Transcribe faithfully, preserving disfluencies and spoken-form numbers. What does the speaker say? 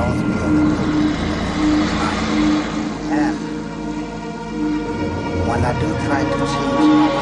calls me on the phone. And when I do try to change my